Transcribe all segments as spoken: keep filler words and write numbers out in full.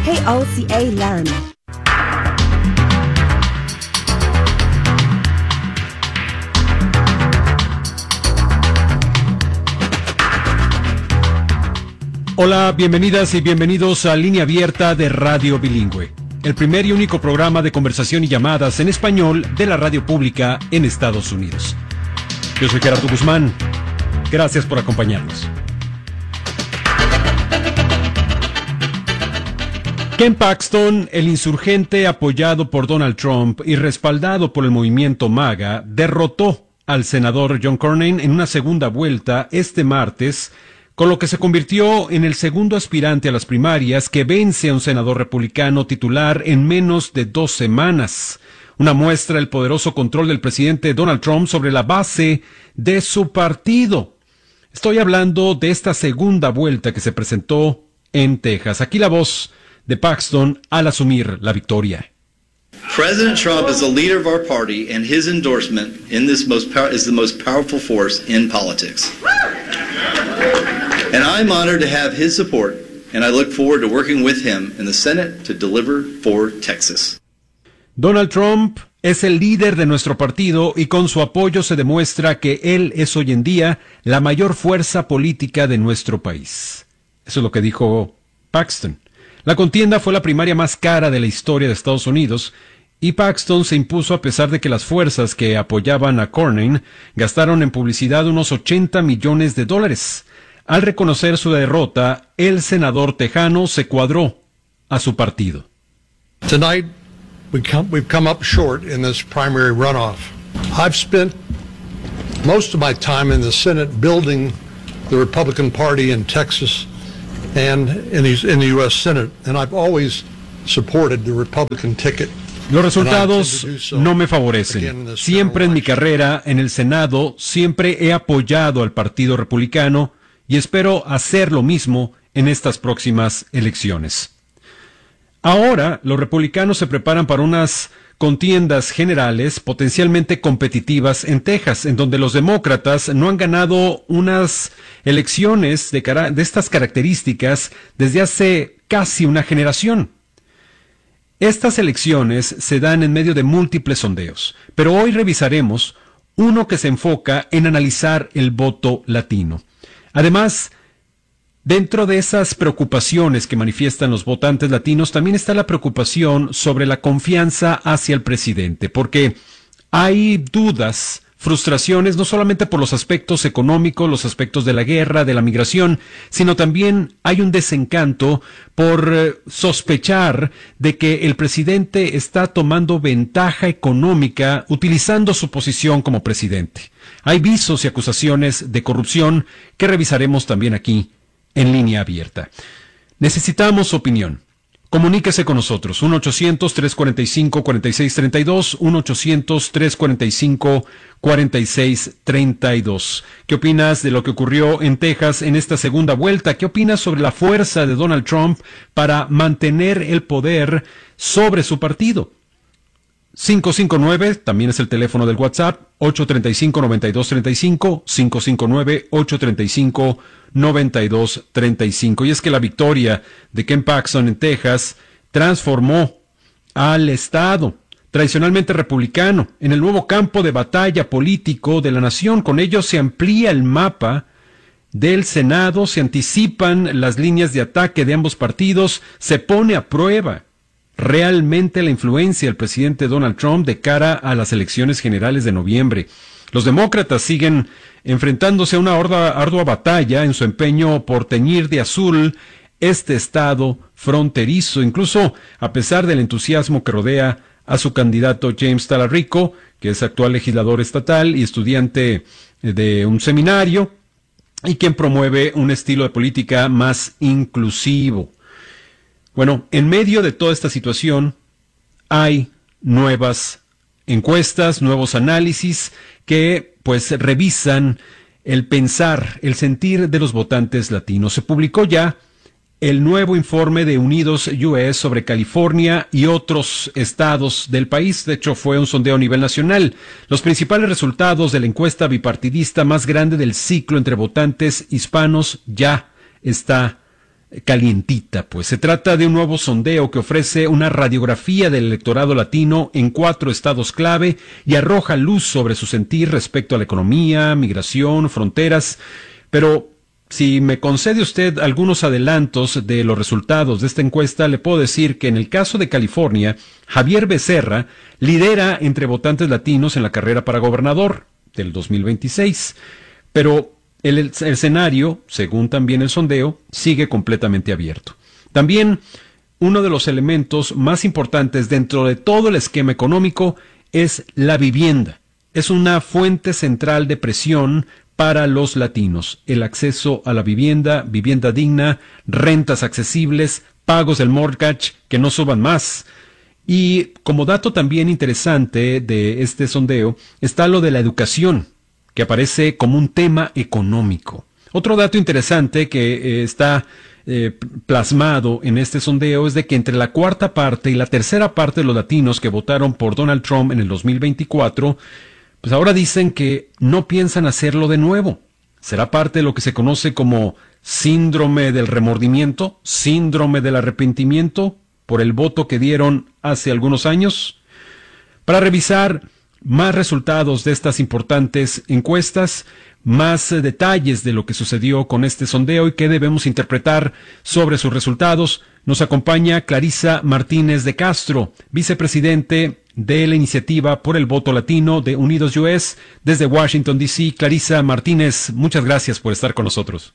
K O C A Learn. Hola, bienvenidas y bienvenidos a Línea Abierta de Radio Bilingüe, el primer y único programa de conversación y llamadas en español de la radio pública en Estados Unidos. Yo soy Gerardo Guzmán. Gracias por acompañarnos. Ken Paxton, el insurgente apoyado por Donald Trump y respaldado por el movimiento MAGA, derrotó al senador John Cornyn en una segunda vuelta este martes, con lo que se convirtió en el segundo aspirante a las primarias que vence a un senador republicano titular en menos de dos semanas. Una muestra del poderoso control del presidente Donald Trump sobre la base de su partido. Estoy hablando de esta segunda vuelta que se presentó en Texas. Aquí la voz de Paxton al asumir la victoria. President Trump is the leader of our party, and his endorsement in this most pow- is the most powerful force in politics. And I'm honored to have his support, and I look forward to working with him in the Senate to deliver for Texas. Donald Trump es el líder de nuestro partido y con su apoyo se demuestra que él es hoy en día la mayor fuerza política de nuestro país. Eso es lo que dijo Paxton. La contienda fue la primaria más cara de la historia de Estados Unidos y Paxton se impuso a pesar de que las fuerzas que apoyaban a Cornyn gastaron en publicidad unos ochenta millones de dólares. Al reconocer su derrota, el senador tejano se cuadró a su partido. Tonight, we come, we've come up short in this primary runoff. I've spent most of my time in the Senate building the Republican Party in Texas and in the, in the U S Senate, and I've always supported the Republican ticket. Los resultados no me favorecen. Siempre en mi carrera en el Senado, siempre he apoyado al Partido Republicano y espero hacer lo mismo en estas próximas elecciones. Ahora, los republicanos se preparan para unas contiendas generales potencialmente competitivas en Texas, en donde los demócratas no han ganado unas elecciones de, cara- de estas características desde hace casi una generación. Estas elecciones se dan en medio de múltiples sondeos, pero hoy revisaremos uno que se enfoca en analizar el voto latino. Además, dentro de esas preocupaciones que manifiestan los votantes latinos, también está la preocupación sobre la confianza hacia el presidente, porque hay dudas, frustraciones, no solamente por los aspectos económicos, los aspectos de la guerra, de la migración, sino también hay un desencanto por eh, sospechar de que el presidente está tomando ventaja económica utilizando su posición como presidente. Hay visos y acusaciones de corrupción que revisaremos también aquí en Línea Abierta. Necesitamos su opinión. Comuníquese con nosotros, uno ochocientos, tres cuarenta y cinco, cuarenta y seis treinta y dos, uno ochocientos, tres cuarenta y cinco, cuarenta y seis treinta y dos. ¿Qué opinas de lo que ocurrió en Texas en esta segunda vuelta? ¿Qué opinas sobre la fuerza de Donald Trump para mantener el poder sobre su partido? cinco cinco nueve, también es el teléfono del WhatsApp, ocho tres cinco, nueve dos tres cinco, cinco cinco nueve, ocho tres cinco, nueve dos tres cinco. Y es que la victoria de Ken Paxton en Texas transformó al estado tradicionalmente republicano en el nuevo campo de batalla político de la nación. Con ello se amplía el mapa del Senado, se anticipan las líneas de ataque de ambos partidos, se pone a prueba realmente la influencia del presidente Donald Trump de cara a las elecciones generales de noviembre. Los demócratas siguen enfrentándose a una ardua, ardua batalla en su empeño por teñir de azul este estado fronterizo, incluso a pesar del entusiasmo que rodea a su candidato James Talarico, que es actual legislador estatal y estudiante de un seminario, y quien promueve un estilo de política más inclusivo. Bueno, en medio de toda esta situación hay nuevas encuestas, nuevos análisis que pues revisan el pensar, el sentir de los votantes latinos. Se publicó ya el nuevo informe de Unidos U S sobre California y otros estados del país. De hecho, fue un sondeo a nivel nacional. Los principales resultados de la encuesta bipartidista más grande del ciclo entre votantes hispanos ya está calientita, pues. Se trata de un nuevo sondeo que ofrece una radiografía del electorado latino en cuatro estados clave y arroja luz sobre su sentir respecto a la economía, migración, fronteras. Pero si me concede usted algunos adelantos de los resultados de esta encuesta, le puedo decir que en el caso de California, Javier Becerra lidera entre votantes latinos en la carrera para gobernador del dos mil veintiséis. Pero El, el escenario, según también el sondeo, sigue completamente abierto. También uno de los elementos más importantes dentro de todo el esquema económico es la vivienda. Es una fuente central de presión para los latinos. El acceso a la vivienda, vivienda digna, rentas accesibles, pagos del mortgage que no suban más. Y como dato también interesante de este sondeo está lo de la educación, que aparece como un tema económico. Otro dato interesante que eh, está eh, plasmado en este sondeo es de que entre la cuarta parte y la tercera parte de los latinos que votaron por Donald Trump en el dos mil veinticuatro, pues ahora dicen que no piensan hacerlo de nuevo. ¿Será parte de lo que se conoce como síndrome del remordimiento, síndrome del arrepentimiento por el voto que dieron hace algunos años? Para revisar más resultados de estas importantes encuestas, más eh, detalles de lo que sucedió con este sondeo y qué debemos interpretar sobre sus resultados, nos acompaña Clarisa Martínez de Castro, vicepresidente de la Iniciativa por el Voto Latino de Unidos U S desde Washington, D C Clarisa Martínez, muchas gracias por estar con nosotros.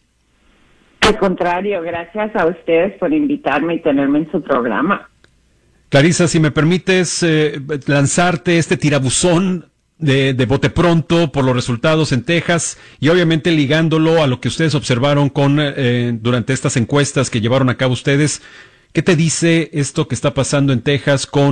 Al contrario, gracias a ustedes por invitarme y tenerme en su programa. Clarisa, si me permites eh, lanzarte este tirabuzón de, de bote pronto por los resultados en Texas y obviamente ligándolo a lo que ustedes observaron con eh, durante estas encuestas que llevaron a cabo ustedes, ¿qué te dice esto que está pasando en Texas con